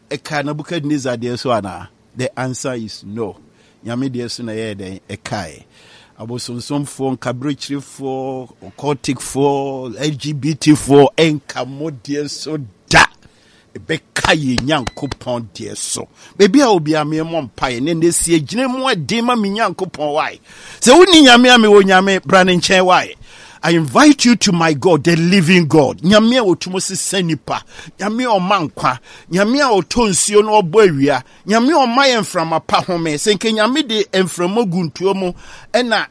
eka Nebuchadnezzar de so ana? The answer is no. Nyame de so na ye den ekae. Abosonsomfo, nkabrichirifo, occulticfo, LGBTfo, enkamodie so da. Ebeka ye Nyankopon de so. Baby a obi ame mpae ne nesie gine mu ade ma me Nyankopon why. Se woni nyame ame wo nyame bra ne nchen why. I invite you to my God, the living God. Nyame a otumo sesa nipa, nyame o mankwa, nyame a otonsuo no obo awia, nyame o maye mframa pa home, senke nyame de mframa guntuo mu ena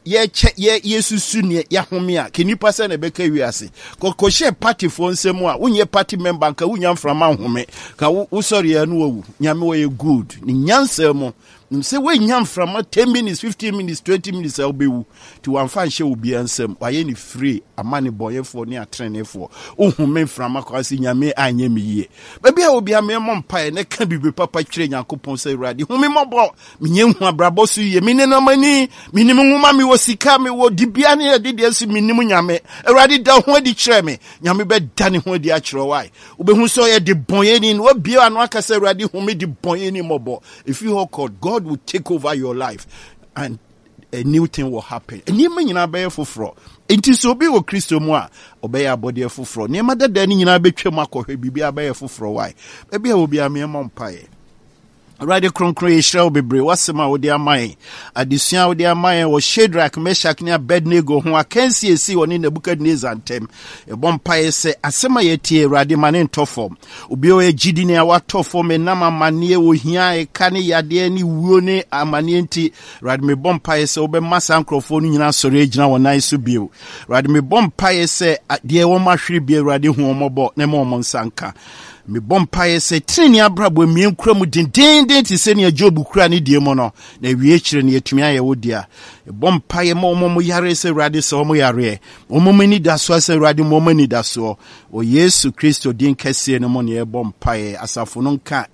ye susu ne ya home a kenipa se na beka wiase. Ko share party fo nsemu a wonye party member nka wonya mframa home, ka wo sorry ya no wu. Nyame wo ye good. Ni nyansa mu say we nyam from 10 minutes, 15 minutes, 20 minutes I'll be to one fan show be ansem. Why any free a money boy for near train for who men from a crossing yame and yemi ye. Baby I will be a mere pie and can be papa train and coupon say ready. Whom me more me brabosu ye meaning no money, minimum mammy was sikame wo dibiani did yes minimum yame. Already down when the chair me yame bed done when the actual why. Ube who saw ye the boy in what beer and waka say ready who made the boy any more. If you are called God will take over your life and a new thing will happen. And you mean you be for it is obi o Christo moi obey your body for near mother then you be chemako be a for why. Maybe I will be a mere mumpire. Radi kronkron Israel bebre wasema wo dia man adesua wo dia man wo Shadrach Meshach ne Abednego ho akansi esi woni Nebukadnezar ntem ebompa se asema yetie radi mane ntofom obi o ejidi ne awatofom enama mane wo hia e kane yade ni wuo ne amane nti radi me bompa se obe masa nkrofo no nyina sore agina wonai so bio radi me bompa se de wo mahwere bi radi hu omobo ne mo monsanka me bompaye se trini abrabo mi nkura mu den ti se ne Job kura ne die mo no na wie kire ne atumi aye wodia e bompaye mo yare se rade se mo yare mo mani da so se rade mo mani da so o Yesu Kristo din kase ne mo ne e bompaye asafo no nka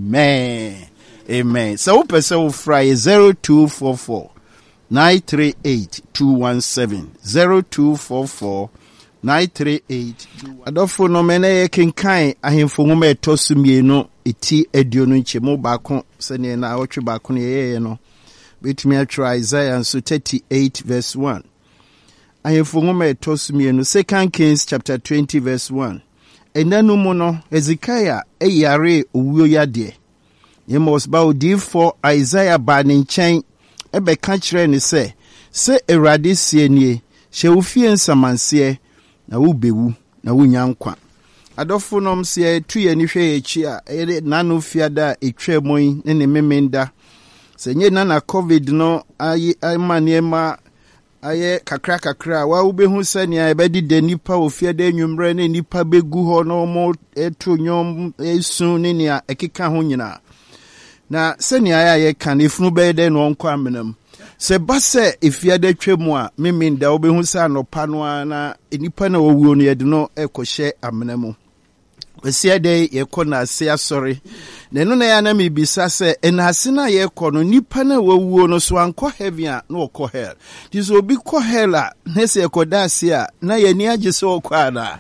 amen so wo pese wo fry 0244 938 217 0244 938 adofo no mena ye kenkan ahemfo nwoma etosu mienu eti aduonu nchemu baako sene na awotwe baako ne ye no betumi atwa Isaiah nso 38 verse 1 ahemfo nwoma etosu mienu 2 Kings chapter 20 verse 1 enanu mu no Hezekiah eyare owuo yade yemos ba odifo Isaiah ba ne nchen ebeka kire ne se Awurade sie nie hye ofie nsamanse na ubewu na unyankwa adofo nom se tuye ni hwe echi a nanu fiada etwemoi ne memenda se nye na covid no ayi maniema aye kakra wa ubehu sani a ebedi de nipa ofiada enwumre ne nipa begu ho no mo etu nyom esu ne ne ekeka ho nyina na sani aye kan ifunu be de no nkwa menam se base ifiade twemu a meminda obehu sa no pano na enipa na owuo no yede no ekohye amenamu wesiade yekona ase asori nenu na ya na mebisa se enase na yekɔ no nipa na owuo no so ankɔ heaven a na okɔ hell dizo obi kɔ hell a na se ekoda ase a na yani agye se okɔ ana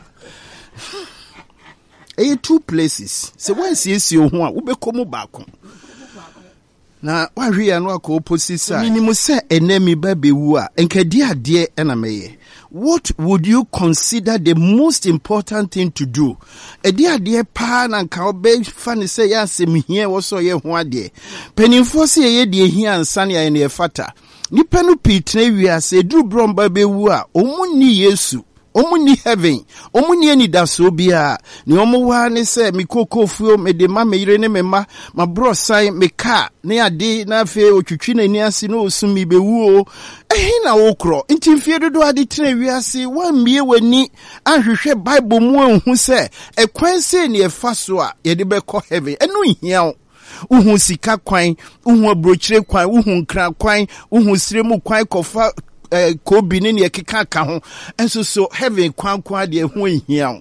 two places se wansi ho a wobɛkɔ baako na wahwe ya no akɔ opposite minimu se enemi babewu a enkadi ade na meye. What would you consider the most important thing to do? Edi ade pa na nka obe fa ne se ya asem hie wo so ye ho ade penimfo se ye de hia ansa ne ya ne fata nipa no pitna wiase duru bromba bewu a omunni Yesu omuni heaven omuni ani da so bia ne omuwa ne se mikokofuo mede ma meyire ne mema ma bro sai meka ne ade na afi otwitwi na ni ase no osumi bewu na wokro nti fie dodo ade tena wiase wa mie wani ahwehwe bible mu anhu se ekwan se ne efa so a ye de bekɔ heaven enu hia uhu sika kwan uhu abrochire kwan uhu nkra kwan uhu siremu kwan kofa kobi ne ne keka ka ho enso so heaven kwankwa de ho hia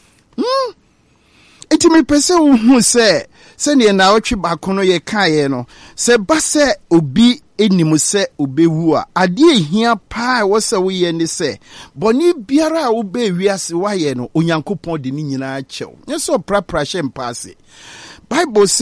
enti me pese hu se ne na otwe baako no ye kae no se ba se obi enimu se obewu a ade hia pa wo se wo ye ne se boni biara a wo be wiase wa ye no onyankopon de ni nyina achew nso prapra hye mpase bible